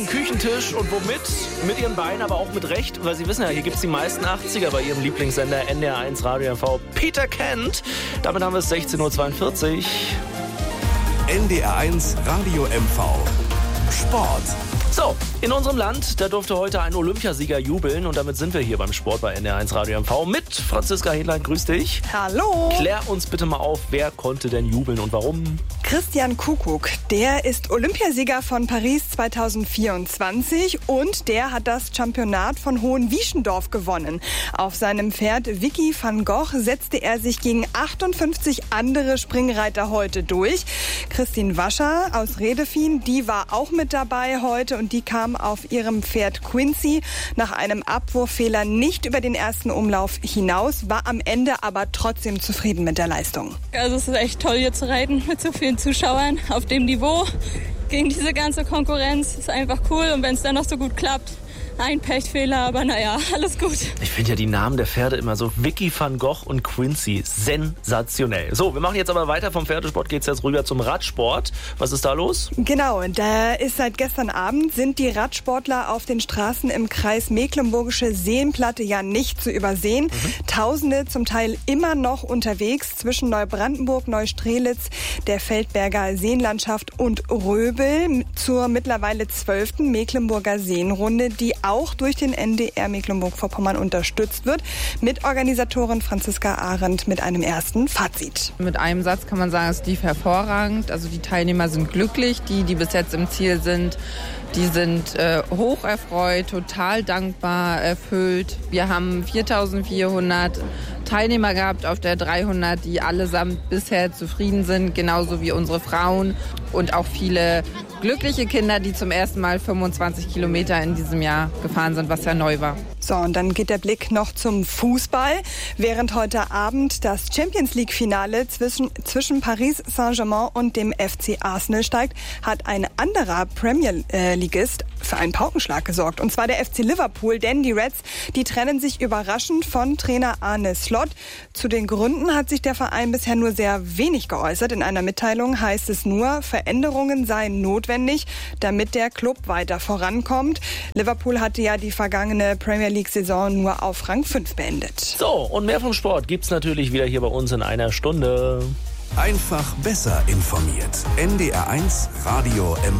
Küchentisch und womit? Mit ihren Beinen, aber auch mit Recht, weil Sie wissen ja, hier gibt es die meisten 80er bei Ihrem Lieblingssender NDR1 Radio MV. Peter Kent. Damit haben wir es 16.42 Uhr. NDR1 Radio MV. Sport. So, in unserem Land, da durfte heute ein Olympiasieger jubeln und damit sind wir hier beim Sport bei NDR1 Radio MV mit Franziska Hedlein. Grüß dich. Hallo. Klär uns bitte mal auf, wer konnte denn jubeln und warum? Christian Kuckuck, der ist Olympiasieger von Paris 2024 und der hat das Championat von Hohenwieschendorf gewonnen. Auf seinem Pferd Vicky van Gogh setzte er sich gegen 58 andere Springreiter heute durch. Christine Wascher aus Redefien, die war auch mit dabei heute und die kam auf ihrem Pferd Quincy nach einem Abwurffehler nicht über den ersten Umlauf hinaus, war am Ende aber trotzdem zufrieden mit der Leistung. Also es ist echt toll hier zu reiten mit so vielen Zuschauern auf dem Niveau gegen diese ganze Konkurrenz. Ist einfach cool und wenn es dann noch so gut klappt, ein Pechfehler, aber naja, alles gut. Ich finde ja die Namen der Pferde immer so. Vicky van Gogh und Quincy. Sensationell. So, wir machen jetzt aber weiter. Vom Pferdesport geht's jetzt rüber zum Radsport. Was ist da los? Genau, da ist seit gestern Abend sind die Radsportler auf den Straßen im Kreis Mecklenburgische Seenplatte ja nicht zu übersehen. Tausende zum Teil immer noch unterwegs zwischen Neubrandenburg, Neustrelitz, der Feldberger Seenlandschaft und Röbel zur mittlerweile 12. Mecklenburger Seenrunde, die auch durch den NDR Mecklenburg-Vorpommern unterstützt wird. Mitorganisatorin Franziska Arendt mit einem ersten Fazit. Mit einem Satz kann man sagen, es lief hervorragend. Also die Teilnehmer sind glücklich, die bis jetzt im Ziel sind. Die sind hoch erfreut, total dankbar, erfüllt. Wir haben 4.400 Teilnehmer gehabt auf der 300, die allesamt bisher zufrieden sind, genauso wie unsere Frauen und auch viele glückliche Kinder, die zum ersten Mal 25 Kilometer in diesem Jahr gefahren sind, was ja neu war. So, und dann geht der Blick noch zum Fußball. Während heute Abend das Champions-League-Finale zwischen Paris Saint-Germain und dem FC Arsenal steigt, hat ein anderer Premier-Ligist für einen Paukenschlag gesorgt. Und zwar der FC Liverpool, denn die Reds, die trennen sich überraschend von Trainer Arne Slot. Zu den Gründen hat sich der Verein bisher nur sehr wenig geäußert. In einer Mitteilung heißt es nur, Veränderungen seien notwendig, damit der Club weiter vorankommt. Liverpool hatte ja die vergangene Premier League-Saison nur auf Rang 5 beendet. So, und mehr vom Sport gibt's natürlich wieder hier bei uns in einer Stunde. Einfach besser informiert. NDR1 Radio MV.